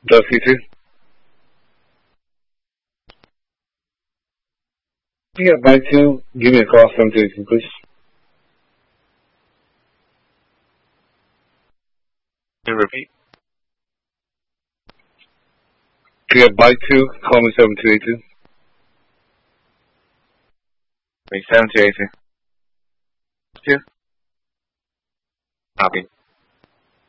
Does C2? Yeah, by 2, give me a call, 722, please. Can you repeat? Yeah, by 2, call me 7282. Wait, 7282. 2? Copy.